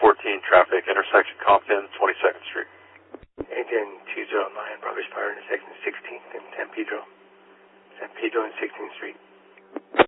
traffic, intersection Compton, 22nd Street. A10 209, Progress Fire, intersection 16th and San Pedro and 16th Street.